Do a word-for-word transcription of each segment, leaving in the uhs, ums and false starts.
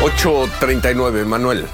ocho treinta y nueve, Manuel.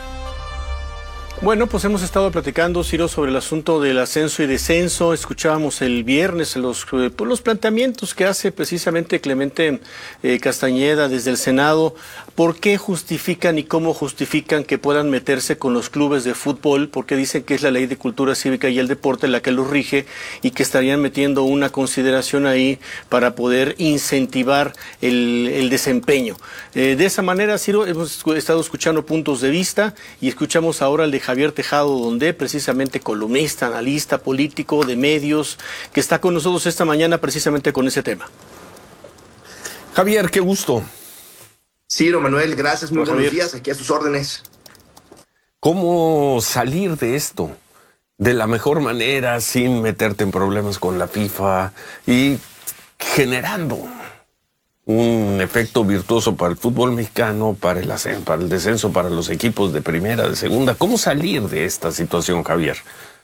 Bueno, pues hemos estado platicando, Ciro, sobre el asunto del ascenso y descenso. Escuchábamos el viernes los, pues, los planteamientos que hace precisamente Clemente eh, Castañeda desde el Senado. ¿Por qué justifican y cómo justifican que puedan meterse con los clubes de fútbol? Porque dicen que es la Ley de Cultura Cívica y el Deporte la que los rige y que estarían metiendo una consideración ahí para poder incentivar el, el desempeño. Eh, de esa manera, Ciro, hemos estado escuchando puntos de vista y escuchamos ahora el de Javier Tejado, donde precisamente columnista, analista, político de medios, que está con nosotros esta mañana precisamente con ese tema. Javier, qué gusto. Ciro, Manuel, gracias, muy Hola, buenos Javier. días, aquí a sus órdenes. ¿Cómo salir de esto de la mejor manera sin meterte en problemas con la FIFA y generando un efecto virtuoso para el fútbol mexicano, para el ascenso, para el descenso, para los equipos de primera, de segunda? ¿Cómo salir de esta situación, Javier?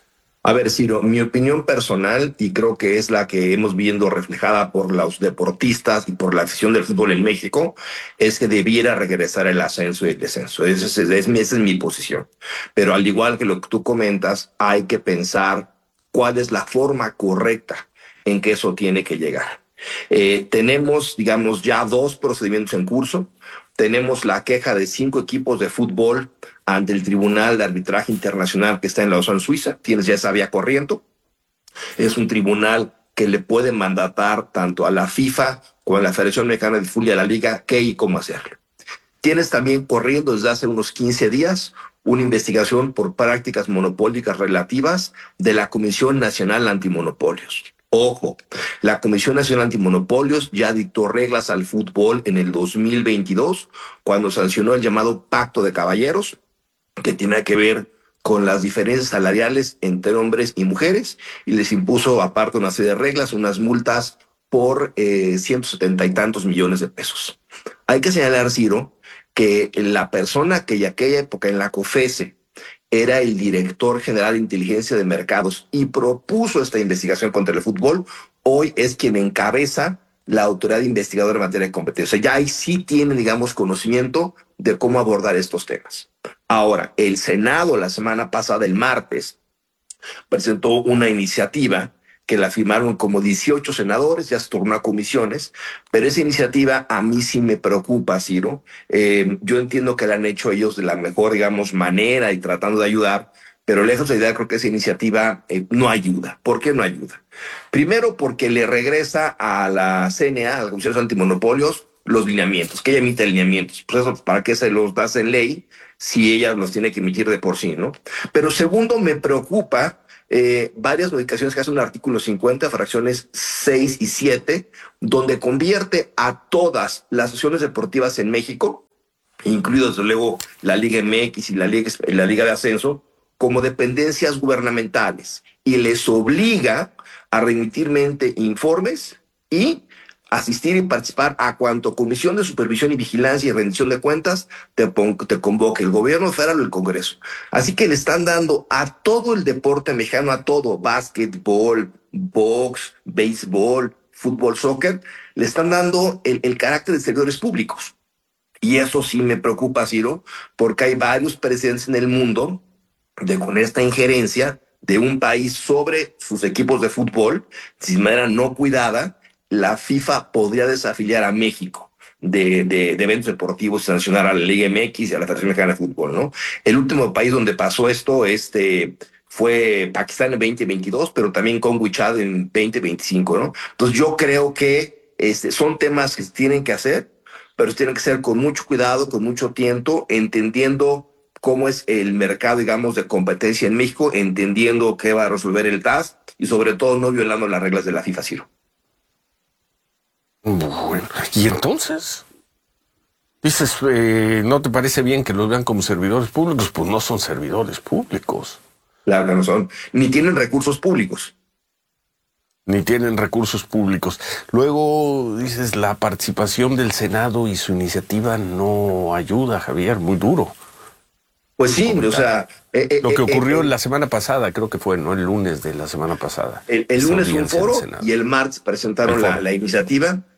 A ver, Ciro, mi opinión personal, y creo que es la que hemos viendo reflejada por los deportistas y por la afición del fútbol en México, es que debiera regresar el ascenso y el descenso. Esa es, es, esa es mi posición. Pero al igual que lo que tú comentas, hay que pensar cuál es la forma correcta en que eso tiene que llegar. Eh, tenemos, digamos, ya dos procedimientos en curso. Tenemos la queja de cinco equipos de fútbol ante el Tribunal de Arbitraje Internacional que está en Lausanne, Suiza. Tienes ya esa vía corriendo. Es un tribunal que le puede mandatar tanto a la FIFA como a la Federación Mexicana de Fútbol y a la Liga qué y cómo hacerlo. Tienes también corriendo desde hace unos quince días una investigación por prácticas monopólicas relativas de la Comisión Nacional Antimonopolios. Ojo, la Comisión Nacional Antimonopolios ya dictó reglas al fútbol en el dos mil veintidós, cuando sancionó el llamado Pacto de Caballeros, que tiene que ver con las diferencias salariales entre hombres y mujeres, y les impuso, aparte una serie de reglas, unas multas por eh, ciento setenta y tantos millones de pesos. Hay que señalar, Ciro, que la persona que en aquella época en la COFESE era el director general de inteligencia de mercados y propuso esta investigación contra el fútbol, hoy es quien encabeza la autoridad investigadora en materia de competencia. Ya ahí sí tienen, digamos, conocimiento de cómo abordar estos temas. Ahora, el Senado la semana pasada, el martes, presentó una iniciativa que la firmaron como dieciocho senadores, ya se tornó a comisiones, pero esa iniciativa a mí sí me preocupa, Ciro. Eh, yo entiendo que la han hecho ellos de la mejor, digamos, manera y tratando de ayudar, pero lejos de la idea, creo que esa iniciativa eh, no ayuda. ¿Por qué no ayuda? Primero, porque le regresa a la C N A, a la Comisión de Antimonopolios, los lineamientos, que ella emite lineamientos. Pues eso, ¿para qué se los das en ley si ella los tiene que emitir de por sí, no? Pero segundo, me preocupa Eh, varias modificaciones que hace un artículo cincuenta, fracciones seis y siete, donde convierte a todas las asociaciones deportivas en México, incluidos desde luego la Liga M X y la Liga, la Liga de Ascenso, como dependencias gubernamentales y les obliga a remitirmente informes y asistir y participar a cuanto Comisión de Supervisión y Vigilancia y Rendición de Cuentas te, te convoque el gobierno federal o el Congreso. Así que le están dando a todo el deporte mexicano, a todo, básquetbol, box, béisbol, fútbol, soccer, le están dando el, el carácter de servidores públicos. Y eso sí me preocupa, Ciro, porque hay varios precedentes en el mundo de con esta injerencia de un país sobre sus equipos de fútbol, de manera no cuidada. La FIFA podría desafiliar a México de, de, de eventos deportivos y sancionar a la Liga M X y a la Federación Mexicana de Fútbol, ¿no? El último país donde pasó esto este, fue Pakistán en veinte veintidós, pero también Congo y Chad en veinte veinticinco, ¿no? Entonces yo creo que este, son temas que se tienen que hacer, pero se tienen que hacer con mucho cuidado, con mucho tiento, entendiendo cómo es el mercado, digamos, de competencia en México, entendiendo qué va a resolver el T A S y sobre todo no violando las reglas de la FIFA, Ciro. Bueno, ¿y entonces? Dices, eh, ¿no te parece bien que los vean como servidores públicos? Pues no son servidores públicos. Claro que no son, ni tienen recursos públicos. Ni tienen recursos públicos. Luego dices, la participación del Senado y su iniciativa no ayuda, Javier, muy duro. Pues sí, o sea... Eh, eh, Lo que eh, ocurrió eh, la semana pasada, creo que fue, ¿no? El lunes de la semana pasada. El, el lunes un foro y el martes presentaron el la, la iniciativa.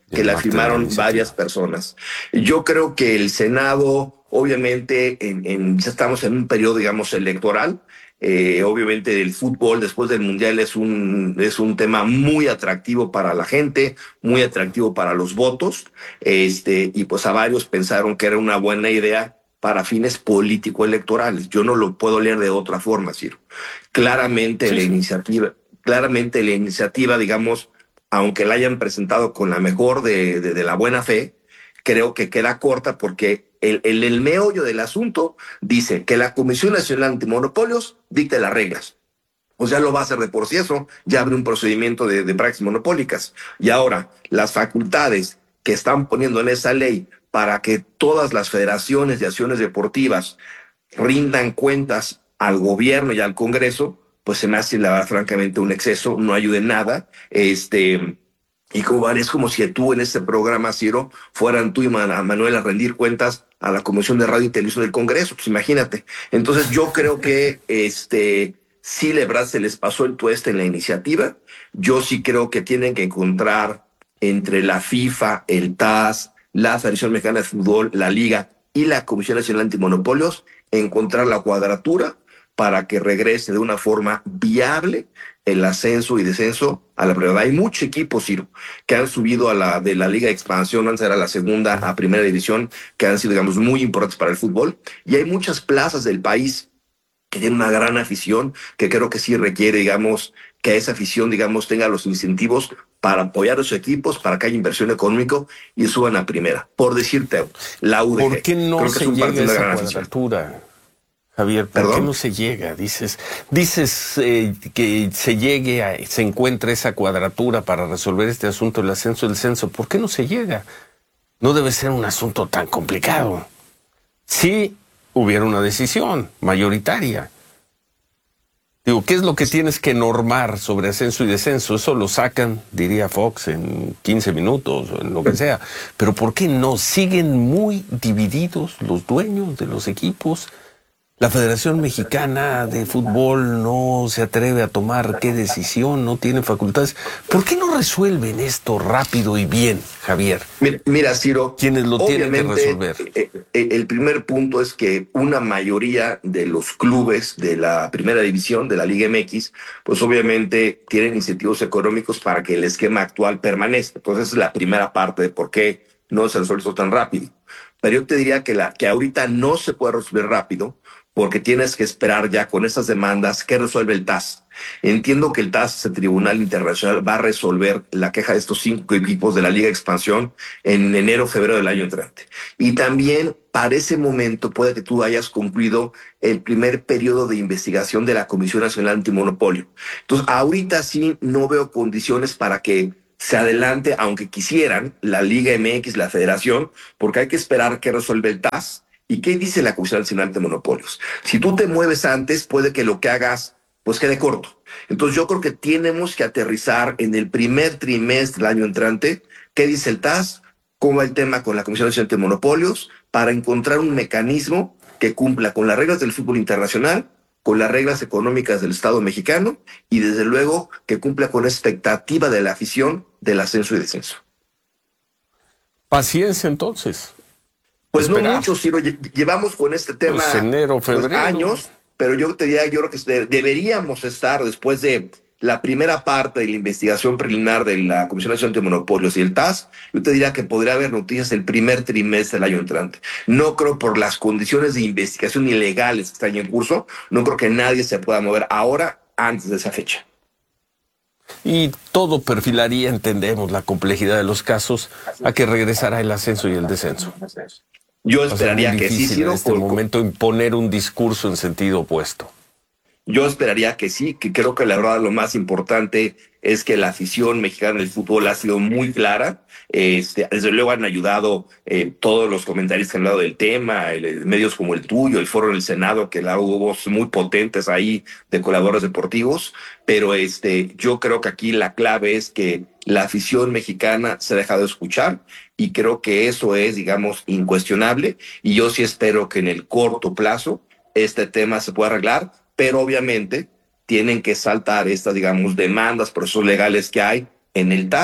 que la firmaron varias personas. Yo creo que el Senado, obviamente, en, en, ya estamos en un periodo, digamos, electoral. Eh, obviamente el fútbol después del Mundial es un, es un tema muy atractivo para la gente, muy atractivo para los votos, este, y pues a varios pensaron que era una buena idea para fines político-electorales. Yo no lo puedo leer de otra forma, Ciro. Claramente sí, la sí. iniciativa, claramente la iniciativa, digamos, aunque la hayan presentado con la mejor de, de, de la buena fe, creo que queda corta porque el, el, el meollo del asunto dice que la Comisión Nacional Antimonopolios dicte las reglas. O sea, lo va a hacer de por sí eso, ya abre un procedimiento de, de prácticas monopólicas. Y ahora, las facultades que están poniendo en esa ley para que todas las federaciones de acciones deportivas rindan cuentas al gobierno y al Congreso, pues se me hace, la verdad, francamente, un exceso, no ayuda en nada. Este, y como es como si tú en este programa, Ciro, fueran tú y Manuel a rendir cuentas a la Comisión de Radio y Televisión del Congreso, pues imagínate. Entonces yo creo que este, sí, la verdad, se les pasó el tueste en la iniciativa. Yo sí creo que tienen que encontrar entre la FIFA, el T A S, la Federación Mexicana de Fútbol, la Liga y la Comisión Nacional Antimonopolios, encontrar la cuadratura para que regrese de una forma viable el ascenso y descenso a la primera. Hay muchos equipos, Ciro, que han subido a la de la Liga de Expansión, antes era la segunda a primera división, que han sido, digamos, muy importantes para el fútbol. Y hay muchas plazas del país que tienen una gran afición, que creo que sí requiere, digamos, que esa afición, digamos, tenga los incentivos para apoyar a sus equipos, para que haya inversión económica y suban a primera. Por decirte, la U D G. ¿Por qué no creo que se llega a esa cuadratura? Javier, ¿por ¿Perdón? qué no se llega? Dices, dices eh, que se llegue, a, se encuentre esa cuadratura para resolver este asunto del ascenso y el descenso. ¿Por qué no se llega? No debe ser un asunto tan complicado. Si hubiera una decisión mayoritaria. Digo, ¿qué es lo que tienes que normar sobre ascenso y descenso? Eso lo sacan, diría Fox, en quince minutos o en lo que sea. Pero ¿por qué no? Siguen muy divididos los dueños de los equipos. La Federación Mexicana de Fútbol no se atreve a tomar qué decisión, no tiene facultades. ¿Por qué no resuelven esto rápido y bien, Javier? Mira, mira Ciro, quienes lo tienen que resolver. Eh, eh, el primer punto es que una mayoría de los clubes de la primera división de la Liga M X, pues obviamente tienen incentivos económicos para que el esquema actual permanezca. Entonces, esa es la primera parte de por qué no se resuelve esto tan rápido. Pero yo te diría que, la, que ahorita no se puede resolver rápido, porque tienes que esperar ya con esas demandas que resuelve el T A S. Entiendo que el T A S, el Tribunal Internacional, va a resolver la queja de estos cinco equipos de la Liga de Expansión en enero, febrero del año entrante. Y también para ese momento puede que tú hayas cumplido el primer periodo de investigación de la Comisión Nacional Antimonopolio. Entonces, ahorita sí no veo condiciones para que se adelante, aunque quisieran, la Liga M X, la Federación, porque hay que esperar que resuelve el T A S. ¿Y qué dice la Comisión Nacional de Monopolios? Si tú te mueves antes, puede que lo que hagas pues quede corto. Entonces yo creo que tenemos que aterrizar en el primer trimestre del año entrante qué dice el T A S, cómo va el tema con la Comisión Nacional de Monopolios, para encontrar un mecanismo que cumpla con las reglas del fútbol internacional, con las reglas económicas del Estado mexicano y desde luego que cumpla con la expectativa de la afición del ascenso y descenso. Paciencia entonces. Pues Esperar. no mucho, Ciro. Llevamos con este tema pues enero, febrero. Pues años, pero yo te diría, yo creo que deberíamos estar después de la primera parte de la investigación preliminar de la Comisión Nacional de Monopolios y el T A S, yo te diría que podría haber noticias el primer trimestre del año entrante. No creo, por las condiciones de investigación ilegales que están en curso, no creo que nadie se pueda mover ahora antes de esa fecha. Y todo perfilaría, entendemos la complejidad de los casos, a que regresará el ascenso y el descenso. Yo esperaría que sí, Ciro. En este por... momento imponer un discurso en sentido opuesto. Yo esperaría que sí, que creo que la verdad lo más importante es que la afición mexicana del fútbol ha sido muy clara. Este, desde luego han ayudado eh, todos los comentarios que han hablado del tema, el, medios como el tuyo, el foro del Senado, que la hubo voces muy potentes ahí de colaboradores deportivos, pero este, yo creo que aquí la clave es que la afición mexicana se ha dejado de escuchar y creo que eso es, digamos, incuestionable, y yo sí espero que en el corto plazo este tema se pueda arreglar, pero obviamente tienen que saltar estas, digamos, demandas, procesos legales que hay en el T A S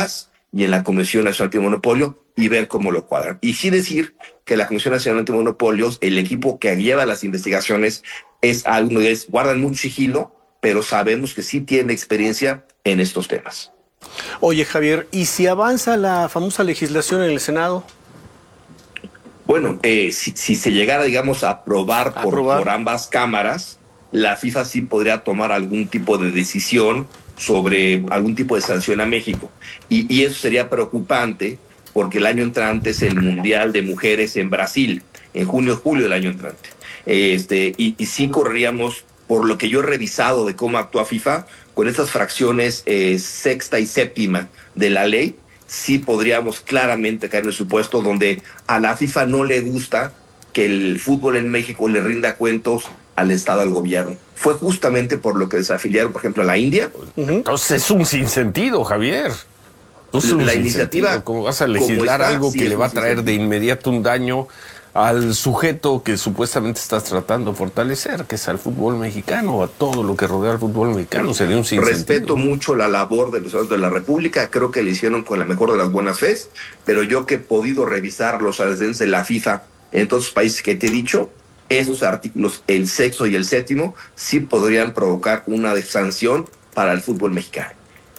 y en la Comisión Nacional Antimonopolio y ver cómo lo cuadran. Y sí decir que la Comisión Nacional Antimonopolios, el equipo que lleva las investigaciones, es algo que es, guardan mucho sigilo, pero sabemos que sí tiene experiencia en estos temas. Oye, Javier, ¿y si avanza la famosa legislación en el Senado? Bueno, eh, si, si se llegara, digamos, a aprobar por, ¿Aprobar? por ambas cámaras, la FIFA sí podría tomar algún tipo de decisión sobre algún tipo de sanción a México. Y, y eso sería preocupante porque el año entrante es el Mundial de Mujeres en Brasil, en junio julio del año entrante. Este, y, y sí correríamos, por lo que yo he revisado de cómo actúa FIFA, con estas fracciones eh, sexta y séptima de la ley, sí podríamos claramente caer en el supuesto donde a la FIFA no le gusta que el fútbol en México le rinda cuentos al Estado, al gobierno. Fue justamente por lo que desafiliaron, por ejemplo, a la India. Entonces es un sinsentido, Javier. Entonces, La un iniciativa, sinsentido. ¿Cómo vas a legislar está, algo sí que es le un va a traer de sinsentido. inmediato un daño al sujeto que supuestamente estás tratando de fortalecer, que es al fútbol mexicano, a todo lo que rodea al fútbol mexicano? Sería un sinsentido. Respeto mucho la labor de los ciudadanos de la República, creo que le hicieron con la mejor de las buenas fes, pero yo que he podido revisar los antecedentes de la FIFA en todos los países que te he dicho, esos artículos, el sexto y el séptimo, sí podrían provocar una sanción para el fútbol mexicano.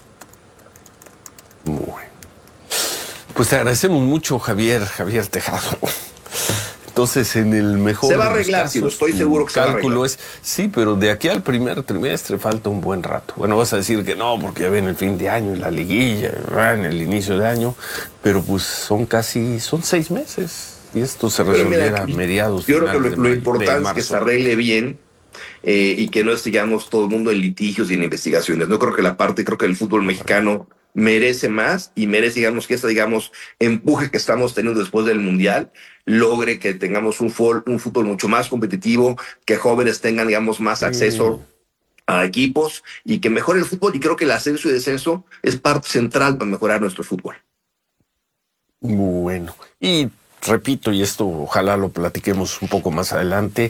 Bueno. Pues te agradecemos mucho, Javier, Javier Tejado. Entonces, en el mejor Se va a de los arreglar, casos, Ciro, estoy tu seguro que se va a cálculo arreglar. es, sí, pero de aquí al primer trimestre falta un buen rato. Bueno, vas a decir que no, porque ya ven el fin de año, la liguilla, en el inicio de año, pero pues son casi, son seis meses. Y esto se resolviera a mediados. Yo creo que lo, de lo mayo, importante de es que se marzo. arregle bien eh, y que no sigamos todo el mundo en litigios y en investigaciones. No creo que la parte, creo que el fútbol mexicano merece más y merece, digamos, que este, digamos, empuje que estamos teniendo después del Mundial logre que tengamos un, fútbol, un fútbol mucho más competitivo, que jóvenes tengan, digamos, más acceso mm. a equipos y que mejore el fútbol. Y creo que el ascenso y descenso es parte central para mejorar nuestro fútbol. Bueno, y repito, y esto ojalá lo platiquemos un poco más adelante,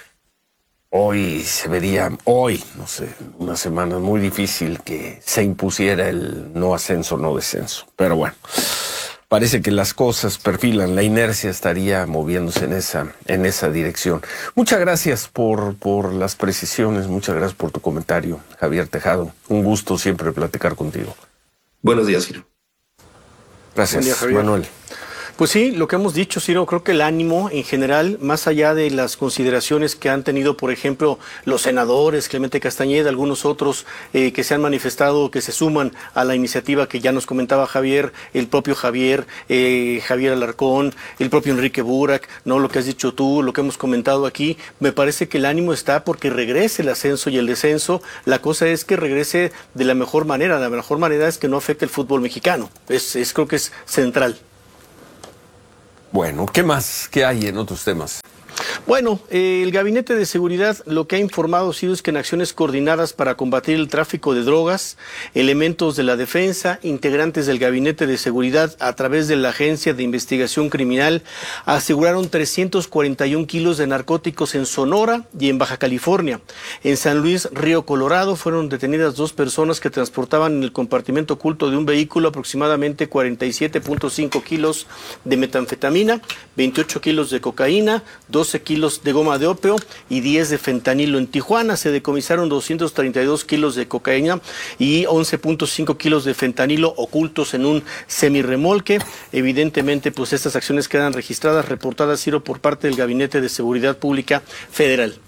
hoy se vería, hoy, no sé, una semana muy difícil que se impusiera el no ascenso, no descenso. Pero bueno, parece que las cosas perfilan, la inercia estaría moviéndose en esa, en esa dirección. Muchas gracias por, por las precisiones, muchas gracias por tu comentario, Javier Tejado. Un gusto siempre platicar contigo. Buenos días, Ciro. Gracias, Buen día, Javier. Manuel. Pues sí, lo que hemos dicho, Ciro, creo que el ánimo en general, más allá de las consideraciones que han tenido, por ejemplo, los senadores, Clemente Castañeda, algunos otros eh, que se han manifestado, que se suman a la iniciativa que ya nos comentaba Javier, el propio Javier, eh, Javier Alarcón, el propio Enrique Burak, no lo que has dicho tú, lo que hemos comentado aquí, me parece que el ánimo está porque regrese el ascenso y el descenso. La cosa es que regrese de la mejor manera, la mejor manera es que no afecte el fútbol mexicano, es, es creo que es central. Bueno, ¿qué más? ¿Qué hay en otros temas? Bueno, eh, el Gabinete de Seguridad lo que ha informado ha sido es que en acciones coordinadas para combatir el tráfico de drogas, elementos de la defensa, integrantes del Gabinete de Seguridad a través de la Agencia de Investigación Criminal aseguraron trescientos cuarenta y un kilos de narcóticos en Sonora y en Baja California. En San Luis, Río Colorado, fueron detenidas dos personas que transportaban en el compartimento oculto de un vehículo aproximadamente cuarenta y siete punto cinco kilos de metanfetamina, veintiocho kilos de cocaína, doce kilos de goma de opio y diez de fentanilo. En Tijuana se decomisaron doscientos treinta y dos kilos de cocaína y once punto cinco kilos de fentanilo ocultos en un semirremolque. Evidentemente, pues estas acciones quedan registradas, reportadas, Ciro, por parte del Gabinete de Seguridad Pública Federal.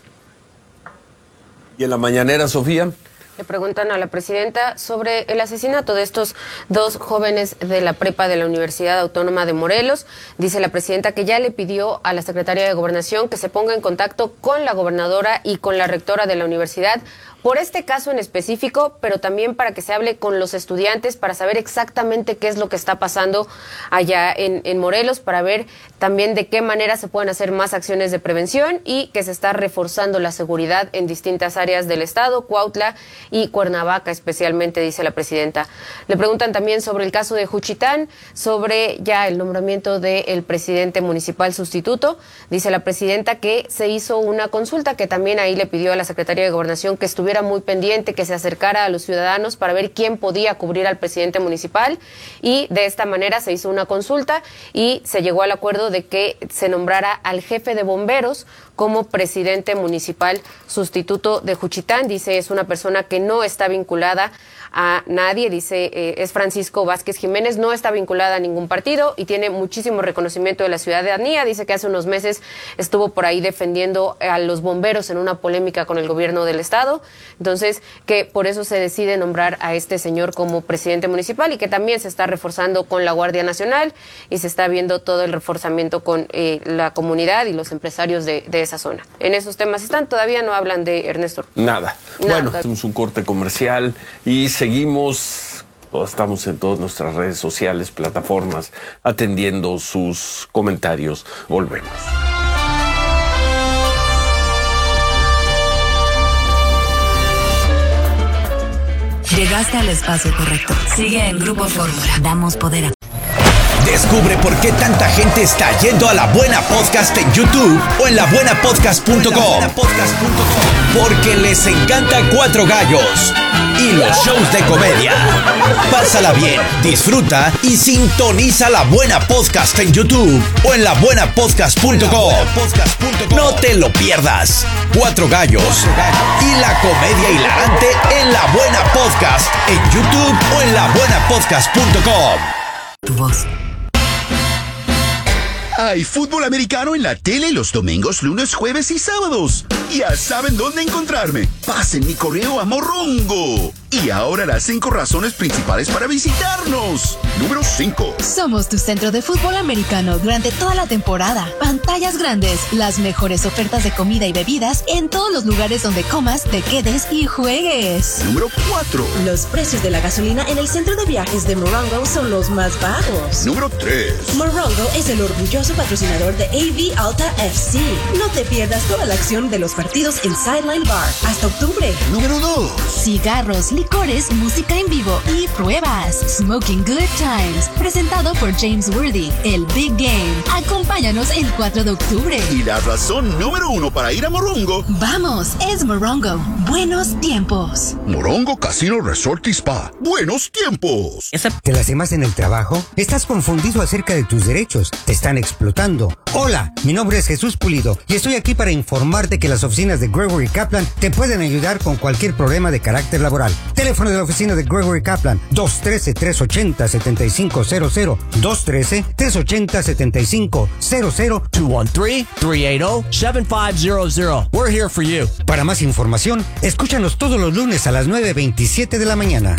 ¿Y en la mañanera, Sofía? Le preguntan a la presidenta sobre el asesinato de estos dos jóvenes de la prepa de la Universidad Autónoma de Morelos. Dice la presidenta que ya le pidió a la secretaria de Gobernación que se ponga en contacto con la gobernadora y con la rectora de la universidad por este caso en específico, pero también para que se hable con los estudiantes para saber exactamente qué es lo que está pasando allá en, en Morelos, para ver también de qué manera se pueden hacer más acciones de prevención y que se está reforzando la seguridad en distintas áreas del estado, Cuautla y Cuernavaca especialmente, dice la presidenta. Le preguntan también sobre el caso de Juchitán, sobre ya el nombramiento del presidente municipal sustituto. Dice la presidenta que se hizo una consulta, que también ahí le pidió a la secretaria de Gobernación que estuviera estuviera muy pendiente, que se acercara a los ciudadanos para ver quién podía cubrir al presidente municipal, y de esta manera se hizo una consulta y se llegó al acuerdo de que se nombrara al jefe de bomberos como presidente municipal sustituto de Juchitán. Dice, es una persona que no está vinculada a nadie, dice, eh, es Francisco Vázquez Jiménez, no está vinculada a ningún partido y tiene muchísimo reconocimiento de la ciudadanía. Dice que hace unos meses estuvo por ahí defendiendo a los bomberos en una polémica con el gobierno del estado, entonces que por eso se decide nombrar a este señor como presidente municipal, y que también se está reforzando con la Guardia Nacional y se está viendo todo el reforzamiento con eh, la comunidad y los empresarios de, de esa zona. En esos temas están, todavía no hablan de Ernesto. Nada. Nada. Bueno, hacemos un corte comercial y seguimos, estamos en todas nuestras redes sociales, plataformas, atendiendo sus comentarios. Volvemos. Llegaste al espacio correcto. Sigue en Grupo Fórmula. Damos poder a... Descubre por qué tanta gente está yendo a La Buena Podcast en YouTube o en la buena podcast punto com. Porque les encanta Cuatro Gallos y los shows de comedia. Pásala bien, disfruta y sintoniza La Buena Podcast en YouTube o en la buena podcast punto com. No te lo pierdas. Cuatro Gallos y la comedia hilarante en La Buena Podcast en YouTube o en la buena podcast punto com. Tu voz. Hay fútbol americano en la tele los domingos, lunes, jueves y sábados. Ya saben dónde encontrarme. Pasen mi correo a Morongo. Y ahora las cinco razones principales para visitarnos. Número cinco. Somos tu centro de fútbol americano durante toda la temporada. Pantallas grandes, las mejores ofertas de comida y bebidas en todos los lugares donde comas, te quedes y juegues. Número cuatro. Los precios de la gasolina en el centro de viajes de Morongo son los más bajos. Número tres. Morongo es el orgulloso patrocinador de A V Alta F C. No te pierdas toda la acción de los partidos en Sideline Bar hasta octubre. Número dos. Cigarros, licores, música en vivo y pruebas. Smoking Good Times, presentado por James Worthy, el Big Game. Acompáñanos el cuatro de octubre. Y la razón número uno para ir a Morongo. Vamos, es Morongo. Buenos tiempos. Morongo Casino Resort y Spa. Buenos tiempos. ¿Te lastimas en el trabajo? ¿Estás confundido acerca de tus derechos? ¿Te están explotando? Hola, mi nombre es Jesús Pulido y estoy aquí para informarte que las oficinas de Gregory Kaplan te pueden ayudar con cualquier problema de carácter laboral. Teléfono de la oficina de Gregory Kaplan, dos uno tres, tres ocho cero, siete cinco cero cero, dos uno tres, tres ocho cero, siete cinco cero cero, dos uno tres, tres ocho cero, siete cinco cero cero. We're here for you. Para más información, escúchanos todos los lunes a las nueve veintisiete de la mañana.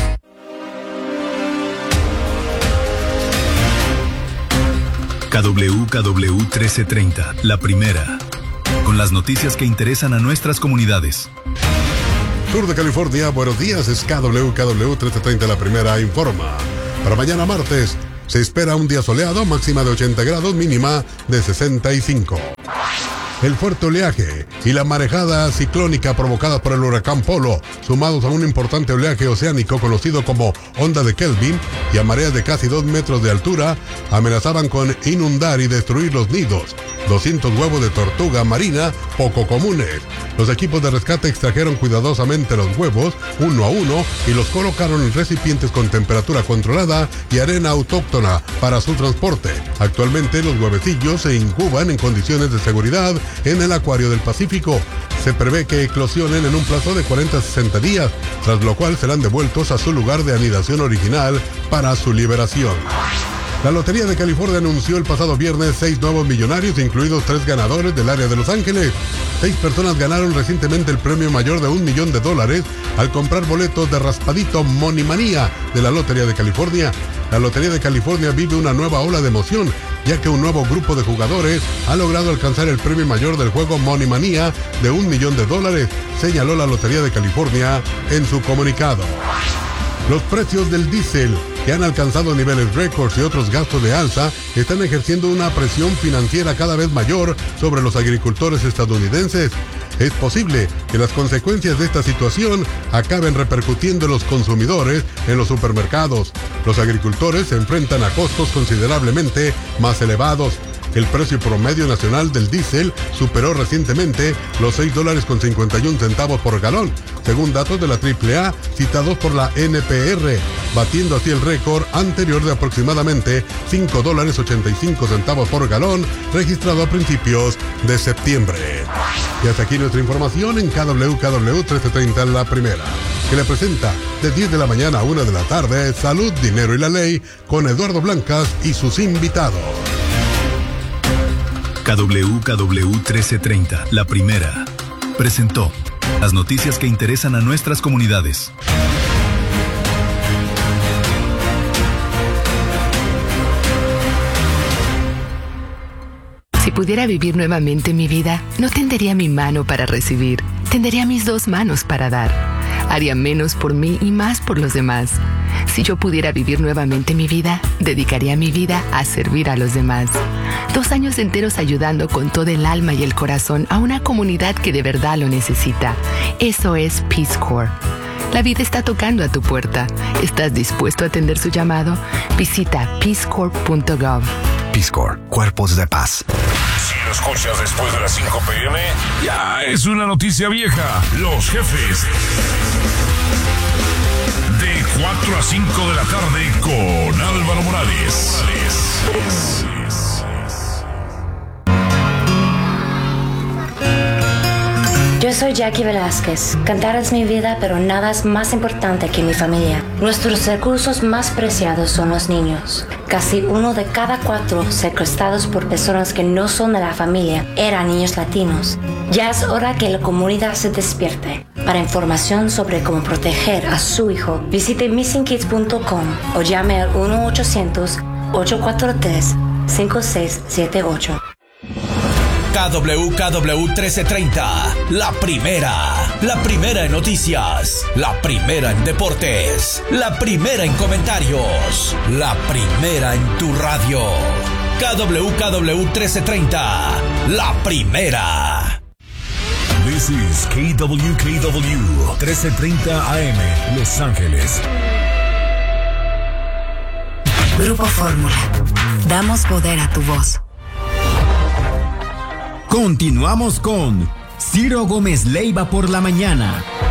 K W K W trece treinta, la primera, con las noticias que interesan a nuestras comunidades. Sur de California, buenos días, es K W K W trece treinta, la primera informa. Para mañana martes, se espera un día soleado, máxima de ochenta grados, mínima de sesenta y cinco. El fuerte oleaje y la marejada ciclónica provocada por el huracán Polo, sumados a un importante oleaje oceánico conocido como onda de Kelvin y a mareas de casi dos metros de altura, amenazaban con inundar y destruir los nidos. doscientos huevos de tortuga marina poco comunes. Los equipos de rescate extrajeron cuidadosamente los huevos, uno a uno, y los colocaron en recipientes con temperatura controlada y arena autóctona para su transporte. Actualmente los huevecillos se incuban en condiciones de seguridad en el acuario del Pacífico. Se prevé que eclosionen en un plazo de cuarenta a sesenta días, tras lo cual serán devueltos a su lugar de anidación original para su liberación. La Lotería de California anunció el pasado viernes seis nuevos millonarios, incluidos tres ganadores del área de Los Ángeles. Seis personas ganaron recientemente el premio mayor de un millón de dólares al comprar boletos de raspadito Money Manía de la Lotería de California. La Lotería de California vive una nueva ola de emoción, ya que un nuevo grupo de jugadores ha logrado alcanzar el premio mayor del juego Money Manía de un millón de dólares, señaló la Lotería de California en su comunicado. Los precios del diésel, que han alcanzado niveles récords, y otros gastos de alza, están ejerciendo una presión financiera cada vez mayor sobre los agricultores estadounidenses. Es posible que las consecuencias de esta situación acaben repercutiendo en los consumidores en los supermercados. Los agricultores se enfrentan a costos considerablemente más elevados. El precio promedio nacional del diésel superó recientemente los seis dólares con cincuenta y un centavos por galón, según datos de la triple A citados por la N P R, batiendo así el récord anterior de aproximadamente cinco dólares ochenta y cinco centavos por galón, registrado a principios de septiembre. Y hasta aquí nuestra información en K W K W trece treinta La Primera, que le presenta de diez de la mañana a una de la tarde Salud, Dinero y la Ley con Eduardo Blancas y sus invitados. K W K W trece treinta La Primera presentó las noticias que interesan a nuestras comunidades. Si pudiera vivir nuevamente mi vida, no tendería mi mano para recibir, tendería mis dos manos para dar. Haría menos por mí y más por los demás. Si yo pudiera vivir nuevamente mi vida, dedicaría mi vida a servir a los demás. Dos años enteros ayudando con todo el alma y el corazón a una comunidad que de verdad lo necesita. Eso es Peace Corps. La vida está tocando a tu puerta. ¿Estás dispuesto a atender su llamado? Visita peace corps punto gov. Peace Corps, Cuerpos de Paz. Si lo escuchas después de las cinco pe eme, ya es una noticia vieja. Los jefes. De cuatro a cinco de la tarde con Álvaro Morales. Yo soy Jackie Velázquez. Cantar es mi vida, pero nada es más importante que mi familia. Nuestros recursos más preciados son los niños. Casi uno de cada cuatro secuestrados por personas que no son de la familia eran niños latinos. Ya es hora que la comunidad se despierte. Para información sobre cómo proteger a su hijo, visite missing kids punto com o llame al uno ochocientos, ocho cuatro tres, cinco seis siete ocho. K W K W trece treinta, la primera, la primera en noticias, la primera en deportes, la primera en comentarios, la primera en tu radio. K W K W trece treinta, la primera. This is K W K W trece treinta A M, Los Ángeles. Grupo Fórmula. Damos poder a tu voz. Continuamos con Ciro Gómez Leiva por la mañana.